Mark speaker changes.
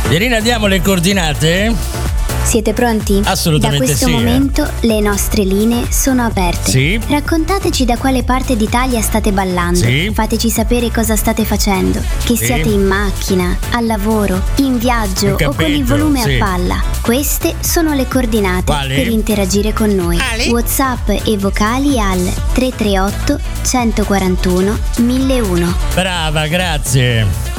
Speaker 1: Irina, diamo le coordinate?
Speaker 2: Siete pronti?
Speaker 1: Assolutamente
Speaker 2: sì. Da questo momento le nostre linee sono aperte.
Speaker 1: Sì.
Speaker 2: Raccontateci da quale parte d'Italia state ballando.
Speaker 1: Sì.
Speaker 2: Fateci sapere cosa state facendo. Che siate in macchina, al lavoro, in viaggio o con il volume a palla. Queste sono le coordinate per interagire con noi. WhatsApp e vocali al 338 141 1001.
Speaker 1: Brava, grazie.